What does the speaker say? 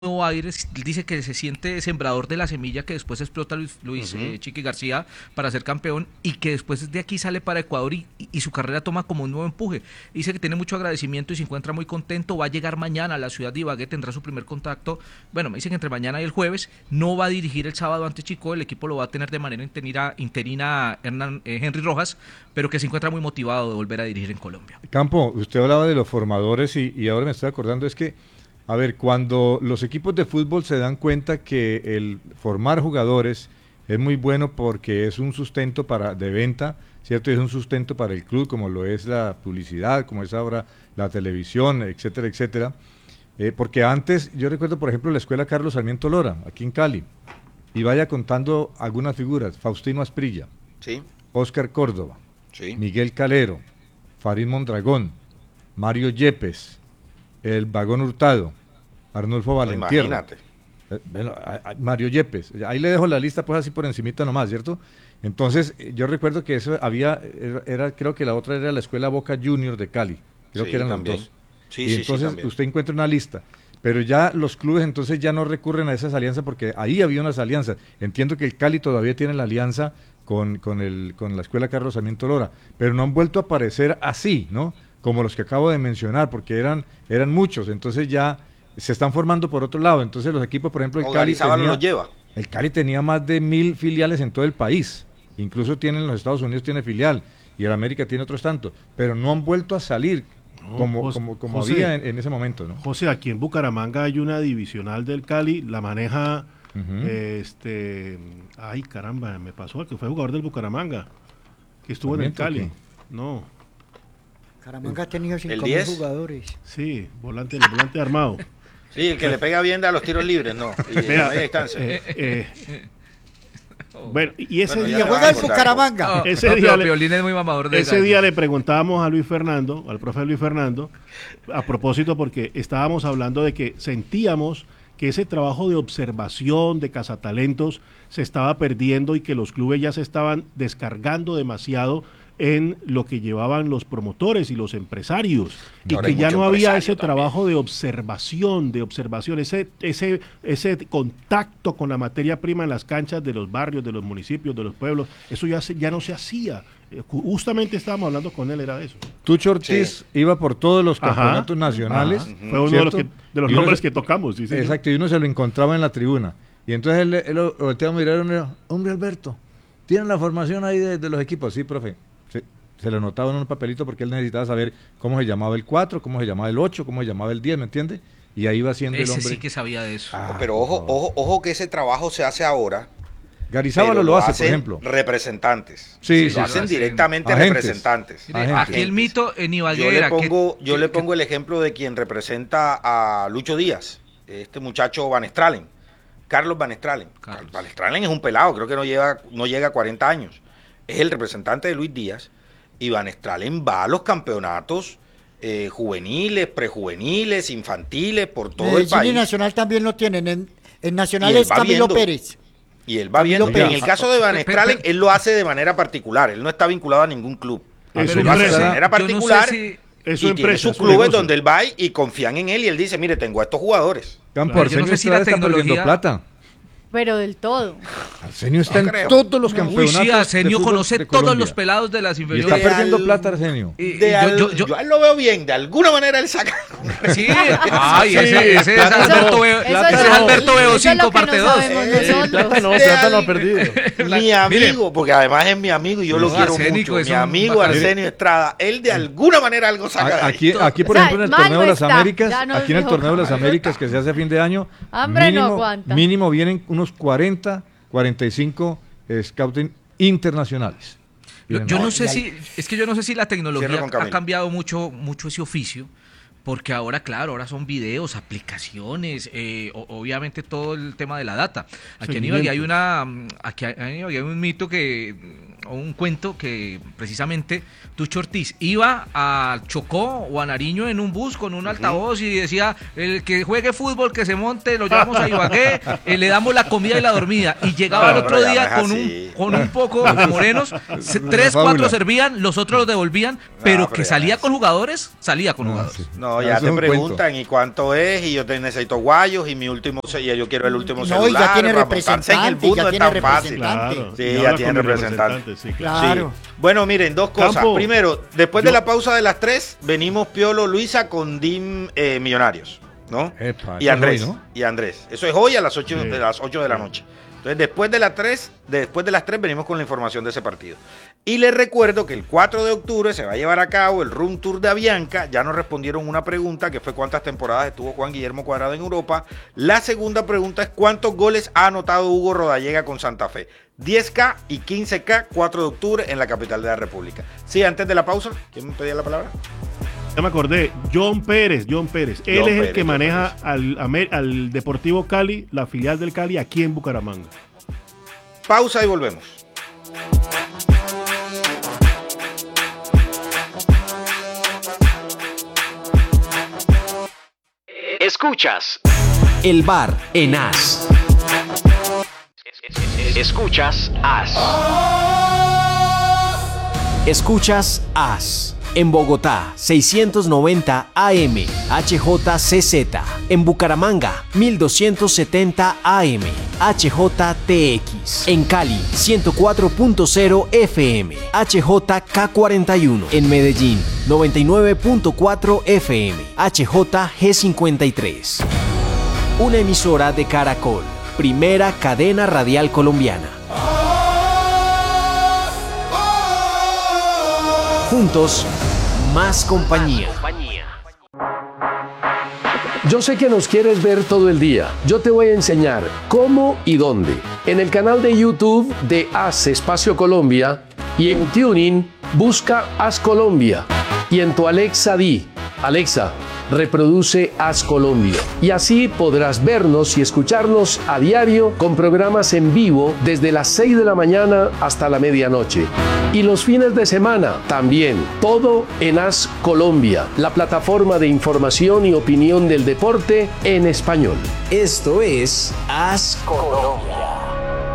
nuevo aire. Dice que se siente sembrador de la semilla que después explota Chiqui García para ser campeón, y que después de aquí sale para Ecuador y su carrera toma como un nuevo empuje. Dice que tiene mucho agradecimiento y se encuentra muy contento. Va a llegar mañana a la ciudad de Ibagué, tendrá su primer contacto. Bueno, me dicen que entre mañana y el jueves. No va a dirigir el sábado ante Chico, el equipo lo va a tener de manera interina Henry Rojas, pero que se encuentra muy motivado de volver a dirigir en Colombia. Campo, usted hablaba de los formadores y ahora me estoy acordando, es que, a ver, cuando los equipos de fútbol se dan cuenta que el formar jugadores es muy bueno porque es un sustento de venta, ¿cierto? Y es un sustento para el club, como lo es la publicidad, como es ahora la televisión, etcétera, etcétera. Porque antes, yo recuerdo, por ejemplo, la escuela Carlos Sarmiento Lora, aquí en Cali, y vaya contando algunas figuras: Faustino Asprilla, Sí, Óscar Córdoba, sí. Miguel Calero, Farid Mondragón, Mario Yepes, el Vagón Hurtado, Arnulfo Valentierra. Imagínate. Bueno, Mario Yepes, ahí le dejo la lista pues así por encimita nomás, ¿cierto? Entonces, yo recuerdo que eso creo que la otra era la Escuela Boca Junior de Cali, creo Sí, que eran también. las dos. Sí, Y sí, entonces también. usted encuentra una lista, pero ya los clubes entonces ya no recurren a esas alianzas porque ahí había unas alianzas. Entiendo que el Cali todavía tiene la alianza con la Escuela Carlos Sarmiento Lora, pero no han vuelto a aparecer así, ¿no? Como los que acabo de mencionar, porque eran muchos, entonces ya se están formando por otro lado. Entonces los equipos, por ejemplo, Organizábalo los lleva. el Cali tenía más de 1000 filiales en todo el país, incluso en los Estados Unidos tiene filial, y el América tiene otros tantos, pero no han vuelto a salir como José, había en ese momento, ¿no? José, aquí en Bucaramanga hay una divisional del Cali, la maneja, ay caramba, me pasó, que fue jugador del Bucaramanga, que estuvo en el ¿Sarmiento Cali. qué? No, Caramanga ha tenido 5.000 10? jugadores. sí, volante armado. Sí, el que le pega bien a los tiros libres, no. Y de Vea, media distancia. Bueno, y ese Bueno, Y ya día, te juega en vas a contar. Bucaramanga. Ese día le- Piolín es muy mamador de ese gallo. día le preguntábamos a Luis Fernando, al profe Luis Fernando, a propósito porque estábamos hablando de que sentíamos que ese trabajo de observación, de cazatalentos, se estaba perdiendo y que los clubes ya se estaban descargando demasiado en lo que llevaban los promotores y los empresarios, y Ahora que hay ya mucho no había empresario ese trabajo de observación, ese contacto con la materia prima en las canchas de los barrios, de los municipios, de los pueblos. Eso ya no se hacía. Justamente estábamos hablando con él, era de eso. Tucho Ortiz iba por todos los Ajá, campeonatos nacionales. Ajá. Fue uno de los, ¿cierto? de los Y uno nombres se- que tocamos. Sí, señor. Exacto, y uno se lo encontraba en la tribuna. Y entonces él lo volteaba a mirar y uno dijo: hombre Alberto, ¿tienen la formación ahí de los equipos? Sí, profe. Se lo anotaba en un papelito porque él necesitaba saber cómo se llamaba el 4, cómo se llamaba el 8, cómo se llamaba el 10, ¿me entiende? Y ahí va siendo el Ese hombre. sí que sabía de eso. Pero ojo que ese trabajo se hace ahora. Garizábalo pero lo hace, por hacen ejemplo. representantes. Sí, lo sí, hacen lo hacen directamente agentes. representantes. Mire, Agentes. aquí el mito en Yo Ibagué le era pongo el ejemplo de quien representa a Lucho Díaz, este muchacho Van Stralen, Carlos Van Stralen. Carlos. Van Stralen es un pelado, creo que no llega a 40 años. Es el representante de Luis Díaz, y Van Stralen va a los campeonatos juveniles, prejuveniles, infantiles, por todo el Medellín y país. Nacional también lo tienen. En Y Nacional él es va Camilo viendo. Pérez. Y él va viendo. Camilo En Pérez. el caso de Van Stralen, él lo hace de manera particular. Él no está vinculado a ningún club. Es Él su lo hace de empresa. manera Yo no sé particular. si- Es su Y tiene empresa, sus es su clubes negocio. donde él va y confían en él, y él dice: mire, tengo a estos jugadores. Campo, Claro, yo no Arsenio sé si Estrada la está perdiendo tecnología- plata. Pero del todo. Arsenio está No en creo. todos los Uy, campeonatos. sí, de Arsenio fútbol conoce de todos Colombia. los pelados de las Y inferiores. está perdiendo al- plata, Arsenio. Y- Yo a él lo veo bien, de alguna manera él saca. Sí, ay, ese es Plata Alberto no, Veo, Eso ese es no, Alberto Veo eso es 5 lo que parte no 2. sabemos nosotros. Plata no ha perdido. Mi amigo, porque además es mi amigo y yo Sí, lo quiero Arsénico mucho. es Mi un amigo bacano. Arsenio Estrada, él de alguna manera algo saca de ahí. Aquí, por O sea, ejemplo, en el mal torneo no de las está, Américas, ya nos aquí en el dijo torneo de las Carlos. Américas que se hace a fin de año, Hambre no aguanta. mínimo vienen unos 40, 45 scouting internacionales. Vienen Yo ahí. no sé si, es que yo no sé si la tecnología Cierra con ha Camilo. cambiado mucho ese oficio, porque ahora, claro, ahora son videos, aplicaciones, obviamente todo el tema de la data. Aquí en Ibagué hay Seguimiento. aquí en Ibagué hay un mito que un cuento que precisamente Tucho Ortiz iba a Chocó o a Nariño en un bus con un altavoz y decía, el que juegue fútbol, que se monte, lo llevamos a Ibagué, le damos la comida y la dormida. Y llegaba el otro día con un poco de morenos, 3, 4 servían, los otros los devolvían, pero que salía con jugadores, salía con jugadores. Sí. No, ya te preguntan, ¿y cuánto es? Y yo necesito guayos, y mi último, y yo quiero el último celular. No, y ya tiene para montarse en el bus, no es tan fácil. Claro, Sí, ya tiene representante. Sí, claro. Sí. Bueno, miren, dos cosas. Campo, Primero, después de la pausa de las 3, venimos Piolo Luisa con DIM Millonarios, ¿no? Epa, Y Andrés. eso es hoy, ¿no? Y Andrés. Eso es hoy a las 8 Sí. de las 8 de la noche. Entonces, después de las 3 venimos con la información de ese partido. Y les recuerdo que el 4 de octubre se va a llevar a cabo el Room Tour de Avianca. Ya nos respondieron una pregunta, que fue cuántas temporadas estuvo Juan Guillermo Cuadrado en Europa. La segunda pregunta es cuántos goles ha anotado Hugo Rodallega con Santa Fe. 10K y 15K, 4 de octubre en la capital de la República. Sí, antes de la pausa, ¿quién me pedía la palabra? Ya me acordé, John Pérez. Él es el que maneja al Deportivo Cali, la filial del Cali, aquí en Bucaramanga. Pausa y volvemos. Escuchas El Bar en As. Escuchas As. Escuchas As. En Bogotá, 690 AM, HJCZ. En Bucaramanga, 1270 AM, HJTX. En Cali, 104.0 FM, HJK41. En Medellín, 99.4 FM, HJG53. Una emisora de Caracol, primera cadena radial colombiana. Juntos, más compañía. Yo sé que nos quieres ver todo el día. Yo te voy a enseñar cómo y dónde. En el canal de YouTube de As Espacio Colombia y en TuneIn busca As Colombia. Y en tu Alexa di, Alexa, reproduce As Colombia. Y así podrás vernos y escucharnos a diario con programas en vivo desde las 6 de la mañana hasta la medianoche. Y los fines de semana también, todo en As Colombia, la plataforma de información y opinión del deporte en español. Esto es As Colombia.